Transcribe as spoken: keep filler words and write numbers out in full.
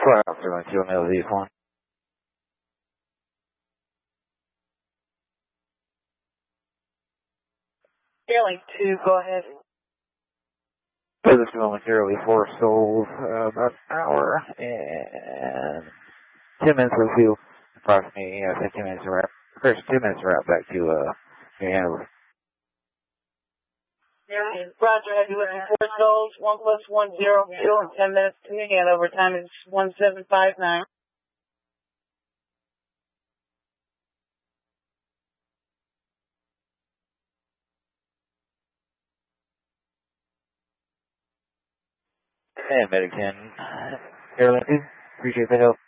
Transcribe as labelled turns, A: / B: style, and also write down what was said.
A: Fly out three one two, Male Z one.
B: Airlink two, go ahead.
A: This is momentarily four souls, uh, about an hour and ten minutes of fuel. Approximately uh, fifteen minutes to wrap. First two minutes to wrap back to uh, New Hanover.
B: Roger, have you looking four souls, one plus one zero fuel, and ten minutes to New Hanover. Time is one seven five nine.
A: And Medic ten, Airlink two, appreciate the help.